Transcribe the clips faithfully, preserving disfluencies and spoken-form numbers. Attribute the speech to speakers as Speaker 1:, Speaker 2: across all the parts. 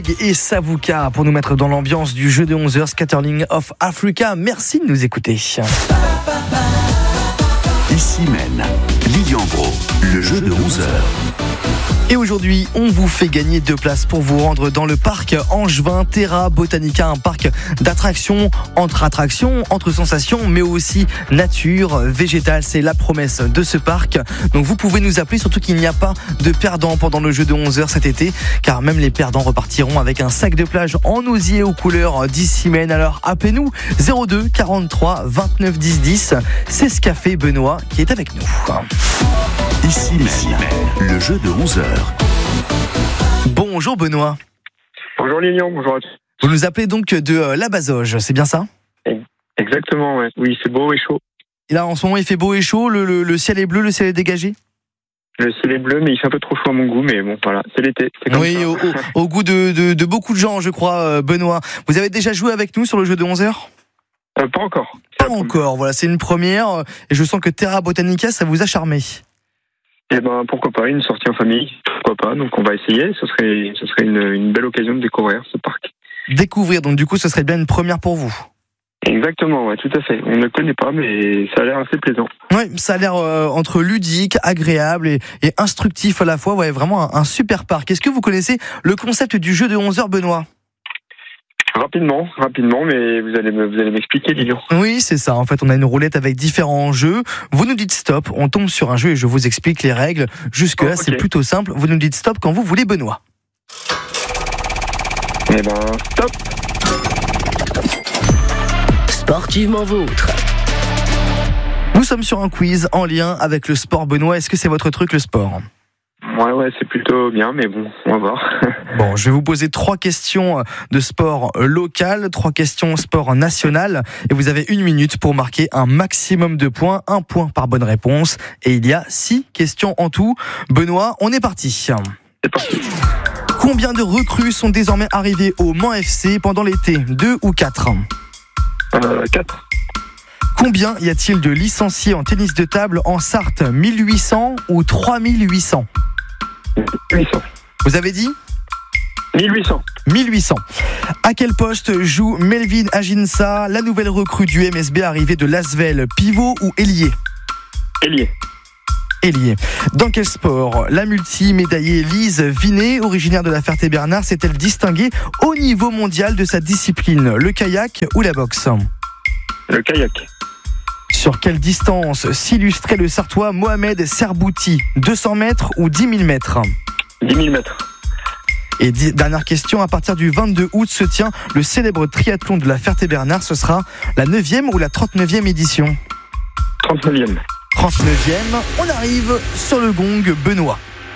Speaker 1: Et Savuka pour nous mettre dans l'ambiance du jeu de onze heures Scatterling of Africa. Merci de nous écouter.
Speaker 2: Ici mène Lilian Gros, le jeu de onze heures.
Speaker 1: Et aujourd'hui, on vous fait gagner deux places pour vous rendre dans le parc Angevin Terra Botanica, un parc d'attractions, entre attractions, entre sensations, mais aussi nature, végétale. C'est la promesse de ce parc. Donc vous pouvez nous appeler, surtout qu'il n'y a pas de perdants pendant le jeu de onze heures cet été, car même les perdants repartiront avec un sac de plage en osier aux couleurs d'Ici Mène. Alors appelez-nous zéro deux quarante-trois vingt-neuf dix dix. C'est ce qu'a fait Benoît qui est avec nous.
Speaker 2: Ici mène le jeu de onze heures.
Speaker 1: Bonjour Benoît.
Speaker 3: Bonjour Lilian, bonjour à tous.
Speaker 1: Vous nous appelez donc de euh, la Bazoge, c'est bien ça?
Speaker 3: Exactement, ouais. Oui, c'est beau et chaud.
Speaker 1: Et là en ce moment il fait beau et chaud, le, le, le ciel est bleu, le ciel est dégagé?
Speaker 3: Le ciel est bleu, mais il fait un peu trop chaud à mon goût, mais bon, voilà, c'est l'été. C'est comme
Speaker 1: oui,
Speaker 3: ça.
Speaker 1: Au, au, au goût de, de, de beaucoup de gens, je crois, euh, Benoît. Vous avez déjà joué avec nous sur le jeu de onze heures?
Speaker 3: euh, Pas encore.
Speaker 1: Pas encore, voilà, c'est une première. Et je sens que Terra Botanica, ça vous a charmé.
Speaker 3: Eh ben, pourquoi pas, une sortie en famille, pourquoi pas, donc on va essayer, ce serait, ce serait une, une belle occasion de découvrir ce parc.
Speaker 1: Découvrir, donc du coup, ce serait bien une première pour vous.
Speaker 3: Exactement, ouais, tout à fait. On ne connaît pas, mais ça a l'air assez plaisant.
Speaker 1: Oui, ça a l'air euh, entre ludique, agréable et, et instructif à la fois. Ouais, vraiment un, un super parc. Est-ce que vous connaissez le concept du jeu de onze heures, Benoît?
Speaker 3: Rapidement, rapidement, mais vous allez me, vous allez m'expliquer, Lilian.
Speaker 1: Oui, c'est ça. En fait, on a une roulette avec différents jeux. Vous nous dites stop, on tombe sur un jeu et je vous explique les règles. Jusque-là, oh, okay. C'est plutôt simple. Vous nous dites stop quand vous voulez, Benoît.
Speaker 3: Eh ben, stop.
Speaker 4: Sportivement vôtre.
Speaker 1: Nous sommes sur un quiz en lien avec le sport, Benoît. Est-ce que c'est votre truc, le sport?
Speaker 3: Ouais, ouais, c'est plutôt bien, mais bon, on va voir.
Speaker 1: Bon, je vais vous poser trois questions de sport local, trois questions sport national, et vous avez une minute pour marquer un maximum de points, un point par bonne réponse, et il y a six questions en tout. Benoît, on est parti.
Speaker 3: C'est parti.
Speaker 1: Combien de recrues sont désormais arrivées au Mans F C pendant l'été? Deux ou quatre?
Speaker 3: Euh, quatre.
Speaker 1: Combien y a-t-il de licenciés en tennis de table en Sarthe? mille huit cents ou trois mille huit cents?
Speaker 3: huit cents.
Speaker 1: Vous avez dit
Speaker 3: mille huit cents.
Speaker 1: mille huit cents. À quel poste joue Melvin Aginsa, la nouvelle recrue du M S B arrivée de Lasvel? Pivot ou ailier?
Speaker 3: Ailier.
Speaker 1: Ailier. Dans quel sport la multi-médaillée Lise Vinet, originaire de la Ferté-Bernard, s'est-elle distinguée au niveau mondial de sa discipline? Le kayak ou la boxe?
Speaker 3: Le kayak.
Speaker 1: Sur quelle distance s'illustrait le Sartois Mohamed Serbouti? deux cents mètres ou dix mille mètres?
Speaker 3: dix mille mètres.
Speaker 1: Et dix, dernière question, à partir du vingt-deux août se tient le célèbre triathlon de la Ferté-Bernard. Ce sera la neuvième ou la trente-neuvième édition?
Speaker 3: trente-neuvième.
Speaker 1: trente-neuvième. On arrive sur le gong, Benoît.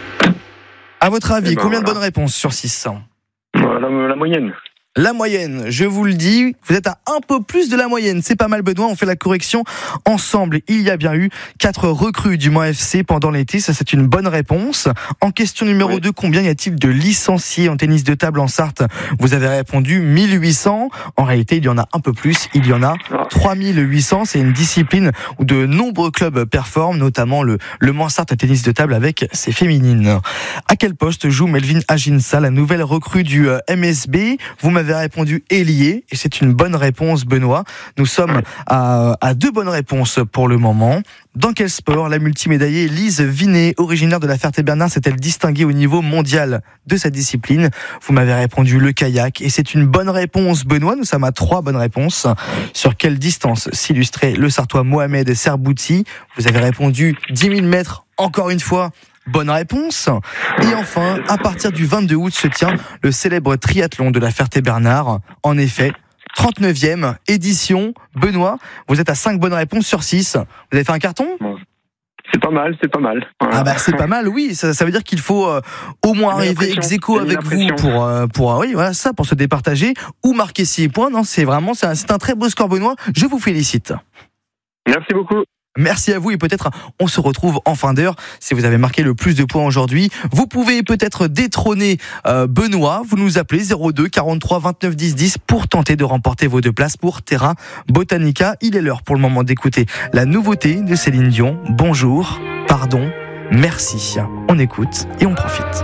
Speaker 1: À votre avis, eh ben combien voilà. de bonnes réponses sur six cents?
Speaker 3: la, la moyenne.
Speaker 1: La moyenne, je vous le dis, vous êtes à un peu plus de la moyenne. C'est pas mal, Benoît, on fait la correction ensemble. Il y a bien eu quatre recrues du Mans F C pendant l'été, ça c'est une bonne réponse. En question numéro oui. deux, combien y a-t-il de licenciés en tennis de table en Sarthe? Vous avez répondu mille huit cents. En réalité, il y en a un peu plus, il y en a trois mille huit cents. C'est une discipline où de nombreux clubs performent, notamment le, le Mans Sarthe tennis de table avec ses féminines. À quel poste joue Melvin Aginsa, la nouvelle recrue du M S B? Vous m'avez avez répondu ailier et c'est une bonne réponse, Benoît. Nous sommes à, à deux bonnes réponses pour le moment. Dans quel sport la multimédaillée Lise Vinet, originaire de la Ferté-Bernard, s'est-elle distinguée au niveau mondial de sa discipline? Vous m'avez répondu le kayak et c'est une bonne réponse, Benoît. Nous sommes à trois bonnes réponses. Sur quelle distance s'illustrait le Sartois Mohamed Serbouti? Vous avez répondu dix mille mètres, encore une fois. Bonne réponse. Et enfin, à partir du vingt-deux août se tient le célèbre triathlon de la Ferté-Bernard. En effet, trente-neuvième édition. Benoît, vous êtes à cinq bonnes réponses sur six. Vous avez fait un carton ?
Speaker 3: C'est pas mal, c'est pas mal. Voilà.
Speaker 1: Ah bah c'est pas mal, oui. Ça, ça veut dire qu'il faut euh, au moins arriver ex aequo avec vous pour euh, pour euh, oui voilà ça pour se départager ou marquer six points. Non, c'est vraiment c'est un, c'est un très beau score, Benoît. Je vous félicite.
Speaker 3: Merci beaucoup.
Speaker 1: Merci à vous et peut-être on se retrouve en fin d'heure si vous avez marqué le plus de points aujourd'hui. Vous pouvez peut-être détrôner euh, Benoît. Vous nous appelez zéro deux quarante-trois vingt-neuf dix dix pour tenter de remporter vos deux places pour Terra Botanica. Il est l'heure pour le moment d'écouter la nouveauté de Céline Dion. Bonjour, pardon, merci. On écoute et on profite.